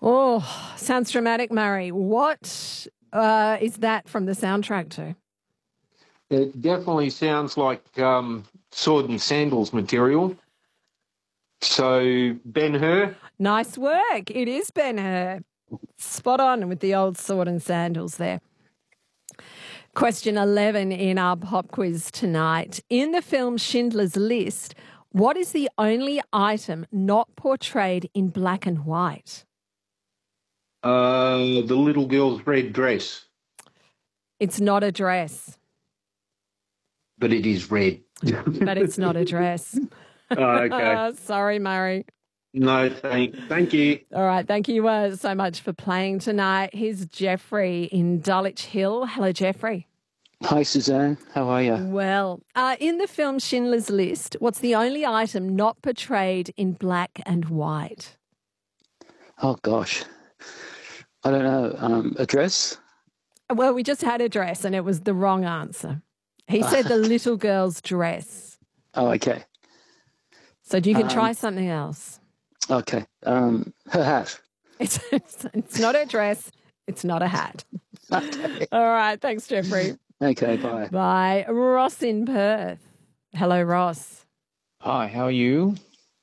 Oh, sounds dramatic, Murray. What is that from the soundtrack to? It definitely sounds like sword and sandals material. So, Ben-Hur? Nice work. It is Ben-Hur. Spot on with the old sword and sandals there. Question 11 in our pop quiz tonight. In the film Schindler's List, what is the only item not portrayed in black and white? The little girl's red dress. It's not a dress. But it is red. But it's not a dress. Oh, okay. Sorry, Murray. No, thank you. All right. Thank you so much for playing tonight. Here's Jeffrey in Dulwich Hill. Hello, Jeffrey. Hi, Suzanne. How are you? Well, in the film Schindler's List, what's the only item not portrayed in black and white? Oh, gosh. I don't know. A dress? Well, we just had a dress and it was the wrong answer. He said the little girl's dress. Oh, okay. So you can try something else. Okay. Her hat. It's not a dress. It's not a hat. Okay. All right. Thanks, Jeffrey. Okay, bye. Bye. Ross in Perth. Hello, Ross. Hi, how are you?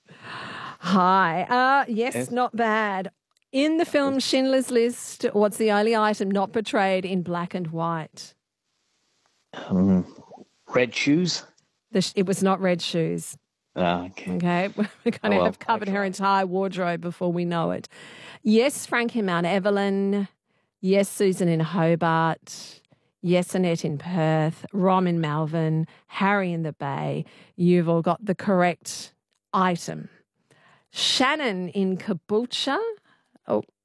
Hi. Yes, not bad. In the film Schindler's List, what's the only item not portrayed in black and white? Red shoes? It was not red shoes. Okay. Okay. We're going to have covered her entire wardrobe before we know it. Yes, Frank in Mount Evelyn. Yes, Susan in Hobart. Yes, Annette in Perth. Rom in Malvern. Harry in the Bay. You've all got the correct item. Shannon in Caboolture. Oh,